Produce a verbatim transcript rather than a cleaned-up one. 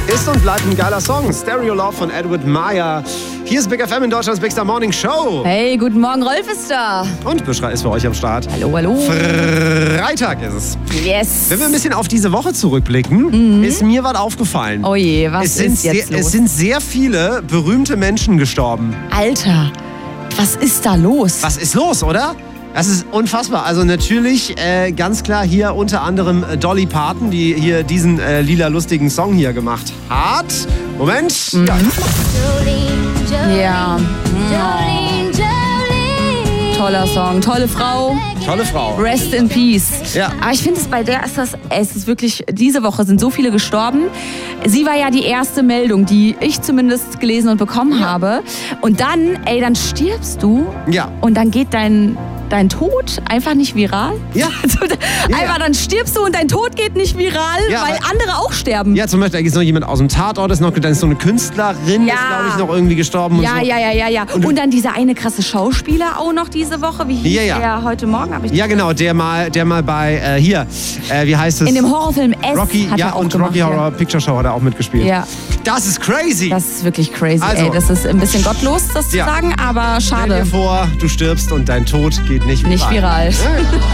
Ist und bleibt ein geiler Song. Stereo Love von Edward Meyer. Hier ist Big F M in Deutschlands Big Star Morning Show. Hey, guten Morgen, Rolf ist da. Und Buschra ist für euch am Start. Hallo, hallo. Freitag ist es. Yes. Wenn wir ein bisschen auf diese Woche zurückblicken, mhm. ist mir was aufgefallen. Oh je, was es sind ist jetzt sehr, los? Es sind sehr viele berühmte Menschen gestorben. Alter, was ist da los? Was ist los, oder? Das ist unfassbar. Also natürlich äh, ganz klar hier unter anderem Dolly Parton, die hier diesen äh, lila lustigen Song hier gemacht hat. Moment. Mhm. Ja. Ja. Oh. Toller Song, tolle Frau. Tolle Frau. Rest in Peace. Ja. Aber ich finde es bei der ist das, es ist wirklich, diese Woche sind so viele gestorben. Sie war ja die erste Meldung, die ich zumindest gelesen und bekommen ja. habe. Und dann, ey, dann stirbst du. Ja. Und dann geht dein dein Tod einfach nicht viral. Ja. Einfach dann stirbst du und dein Tod geht nicht viral, ja, weil andere auch sterben. Ja, zum Beispiel, da ist noch jemand aus dem Tatort, ist noch, dann ist so eine Künstlerin, ja. ist, glaube ich, noch irgendwie gestorben. Ja, und so. ja, ja, ja, ja. Und, und dann dieser eine krasse Schauspieler auch noch diese Woche. Wie hieß ja, ja. der heute Morgen? Hab ich ja, genau, der mal, der mal bei, äh, hier, äh, wie heißt es? In dem Horrorfilm S Rocky, hat ja, er auch und gemacht, Rocky Horror ja. Picture Show hat er auch mitgespielt. Ja. Das ist crazy. Das ist wirklich crazy, also, ey. Das ist ein bisschen gottlos, das ja. zu sagen, aber schade. Stell dir vor, du stirbst und dein Tod geht nicht viral. Nicht viral.